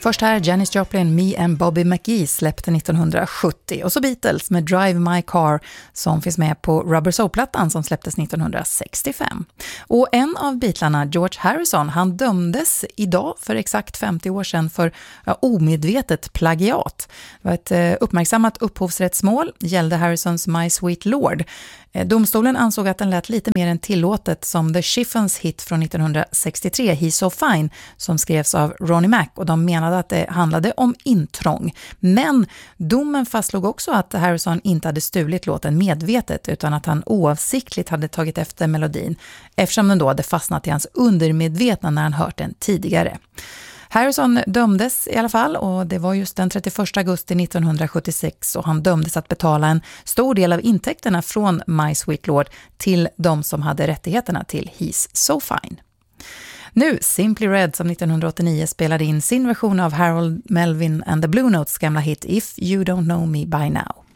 Först här Janis Joplin, Me and Bobby McGee släppte 1970 och så Beatles med Drive My Car som finns med på Rubber Soul-plattan som släpptes 1965. Och en av Beatlarna, George Harrison, han dömdes idag för exakt 50 år sedan för omedvetet plagiat. Det var ett uppmärksammat upphovsrättsmål, gällde Harrisons My Sweet Lord. Domstolen ansåg att den lät lite mer än tillåtet som The Chiffons hit från 1963, He's So Fine, som skrevs av Ronnie Mac, och de menade att det handlade om intrång. Men domen fastslog också att Harrison inte hade stulit låten medvetet utan att han oavsiktligt hade tagit efter melodin eftersom den då hade fastnat i hans undermedvetna när han hört den tidigare. Harrison dömdes i alla fall, och det var just den 31 augusti 1976, och han dömdes att betala en stor del av intäkterna från My Sweet Lord till de som hade rättigheterna till He's So Fine. Nu Simply Red som 1989 spelade in sin version av Harold Melvin and the Blue Notes gamla hit If You Don't Know Me By Now.